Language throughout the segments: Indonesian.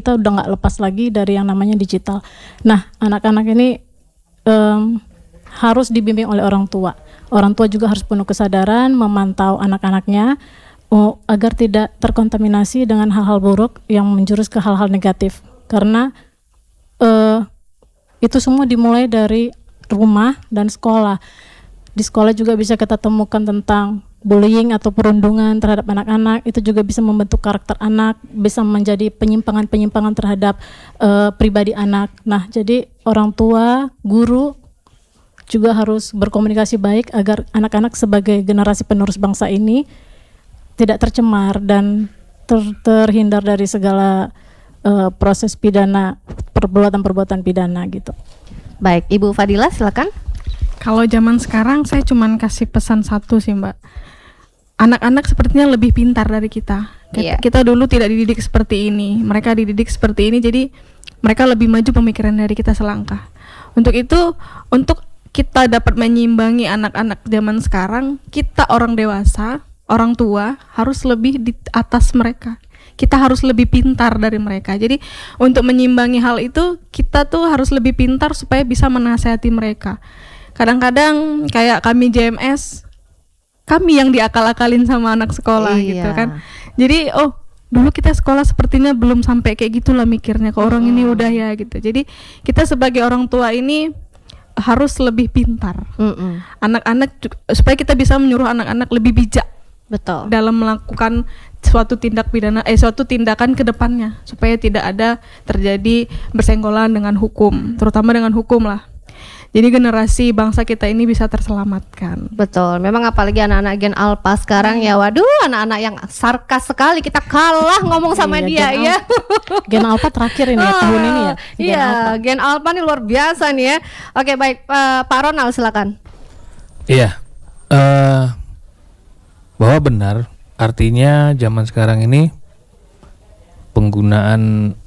kita udah nggak lepas lagi dari yang namanya digital. Nah, anak-anak ini harus dibimbing oleh orang tua. Orang tua juga harus penuh kesadaran memantau anak-anaknya agar tidak terkontaminasi dengan hal-hal buruk yang menjurus ke hal-hal negatif. Karena itu semua dimulai dari rumah dan sekolah. Di sekolah juga bisa kita temukan tentang bullying atau perundungan terhadap anak-anak. Itu juga bisa membentuk karakter anak, bisa menjadi penyimpangan-penyimpangan terhadap pribadi anak. Nah, jadi orang tua, guru juga harus berkomunikasi baik agar anak-anak sebagai generasi penerus bangsa ini tidak tercemar dan terhindar dari segala proses pidana, perbuatan-perbuatan pidana gitu. Baik, Ibu Fadila silakan. Kalau zaman sekarang saya cuman kasih pesan satu sih Mbak. Anak-anak sepertinya lebih pintar dari kita. Kita dulu tidak dididik seperti ini, mereka dididik seperti ini, jadi mereka lebih maju pemikiran dari kita selangkah. Untuk itu, untuk kita dapat menyeimbangi anak-anak zaman sekarang, kita orang dewasa, orang tua harus lebih di atas mereka. Kita harus lebih pintar dari mereka. Jadi untuk menyeimbangi hal itu, kita tuh harus lebih pintar supaya bisa menasihati mereka. Kadang-kadang kayak kami JMS, kami yang diakal-akalin sama anak sekolah gitu kan. Jadi dulu kita sekolah sepertinya belum sampai kayak gitulah mikirnya, ke orang ini udah ya gitu. Jadi kita sebagai orang tua ini harus lebih pintar. Anak-anak supaya kita bisa menyuruh anak-anak lebih bijak. Betul. Dalam melakukan suatu tindak pidana, suatu tindakan ke depannya, supaya tidak ada terjadi bersenggolan dengan hukum, terutama dengan hukum lah. Jadi generasi bangsa kita ini bisa terselamatkan. Betul, memang apalagi anak-anak Gen Alpha sekarang ya, waduh, anak-anak yang sarkas sekali, kita kalah ngomong sama dia ya. Gen Alpha terakhir ini ya, tahun ini ya. Iya, Gen Alpha ini luar biasa nih ya. Oke, baik, Pak Ronald silakan. Iya, bahwa benar, artinya zaman sekarang ini penggunaan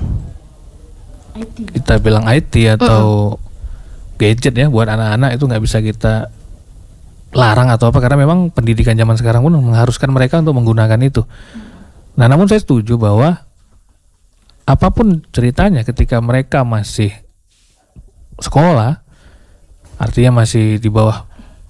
kita bilang IT atau gadget ya buat anak-anak itu nggak bisa kita larang atau apa, karena memang pendidikan zaman sekarang pun mengharuskan mereka untuk menggunakan itu. Nah, namun saya setuju bahwa apapun ceritanya ketika mereka masih sekolah, artinya masih di bawah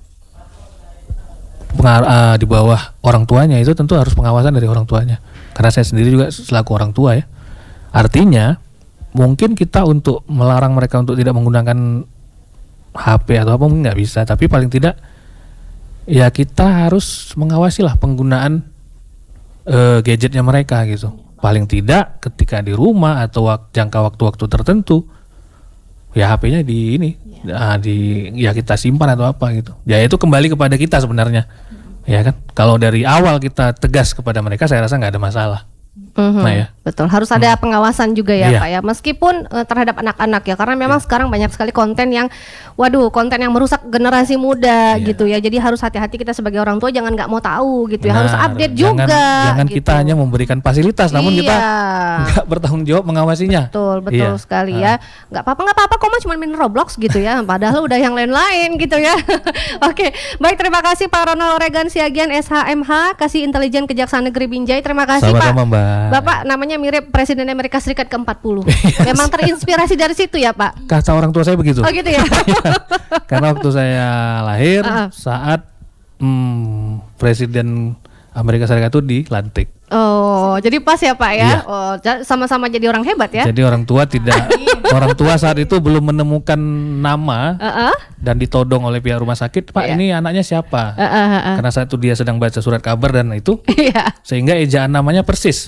orang tuanya, itu tentu harus pengawasan dari orang tuanya. Karena saya sendiri juga selaku orang tua ya. Artinya mungkin kita untuk melarang mereka untuk tidak menggunakan HP atau apa mungkin nggak bisa, tapi paling tidak ya kita harus mengawasi lah penggunaan gadgetnya mereka gitu. Paling tidak ketika di rumah atau jangka waktu-waktu tertentu ya HP-nya ya kita simpan atau apa gitu. Ya itu kembali kepada kita sebenarnya. Ya kan, kalau dari awal kita tegas kepada mereka, saya rasa nggak ada masalah. Nah ya. Betul, harus ada pengawasan juga ya Pak ya, meskipun terhadap anak-anak ya, karena memang sekarang banyak sekali konten yang konten yang merusak generasi muda gitu ya. Jadi harus hati-hati kita sebagai orang tua, jangan nggak mau tahu gitu ya, harus update juga. Jangan gitu. Kita hanya memberikan fasilitas, namun kita nggak bertanggung jawab mengawasinya. Betul sekali ya. Nggak apa-apa kok mah cuma main Roblox gitu ya, padahal udah yang lain-lain gitu ya. Oke, baik, terima kasih Pak Ronald Regan Siagian SHMH, Kasih Intelijen Kejaksaan Negeri Binjai. Terima kasih Sama-sama, Pak. Mbak. Bapak namanya mirip Presiden Amerika Serikat ke-40. Memang terinspirasi dari situ ya Pak? Kata orang tua saya begitu. Oh gitu ya. Karena waktu saya lahir saat Presiden Amerika Serikat itu dilantik. Oh, jadi pas ya Pak ya? Oh, sama-sama jadi orang hebat ya? Jadi orang tua orang tua saat itu belum menemukan nama dan ditodong oleh pihak rumah sakit. Pak, ini anaknya siapa? Karena saat itu dia sedang baca surat kabar dan itu, sehingga ejaan namanya persis.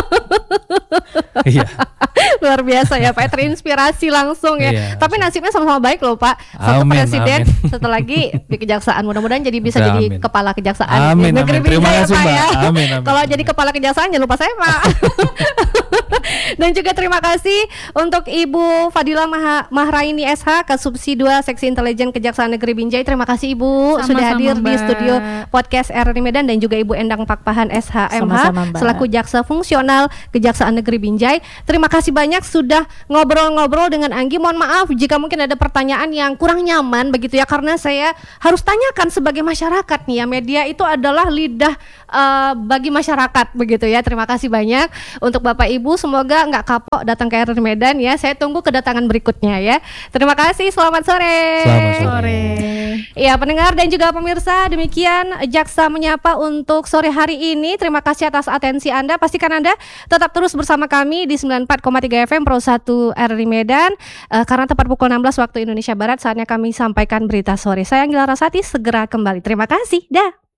Iya. Luar biasa ya Pak, terinspirasi langsung ya. Tapi nasibnya sama-sama baik loh Pak. Satu presiden, satu lagi di kejaksaan. Mudah-mudahan jadi bisa jadi kepala kejaksaan negeri Binjai ya Pak ya. Kalau jadi kepala kejaksaan jangan lupa saya Pak. Dan juga terima kasih untuk Ibu Fadila Mahraini SH, Kasubsi 2 Seksi Intelijen Kejaksaan Negeri Binjai. Terima kasih Ibu sudah hadir di studio podcast RRI Medan, dan juga Ibu Endang Pakpahan SHMH selaku Jaksa Fungsional Kejaksaan Negeri Binjai. Terima kasih banyak sudah ngobrol-ngobrol dengan Anggi. Mohon maaf jika mungkin ada pertanyaan yang kurang nyaman begitu ya, karena saya harus tanyakan sebagai masyarakat nih ya, media itu adalah lidah bagi masyarakat begitu ya. Terima kasih banyak untuk Bapak Ibu, semoga nggak kapok datang ke RRI Medan ya. Saya tunggu kedatangan berikutnya ya. Terima kasih, selamat sore. Selamat sore. Ya, pendengar dan juga pemirsa, demikian Jaksa Menyapa untuk sore hari ini. Terima kasih atas atensi Anda. Pastikan Anda tetap terus bersama kami di 94,3 FM Pro 1 RRI Medan. Karena tepat pukul 16 waktu Indonesia Barat, saatnya kami sampaikan berita sore. Saya Anggela Rasati, segera kembali. Terima kasih. Dah.